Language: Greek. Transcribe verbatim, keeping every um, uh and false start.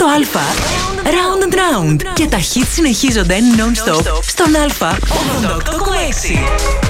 Α, Round and Round. Και τα hits συνεχίζονται non-stop στον Α ογδόντα οκτώ κόμμα έξι.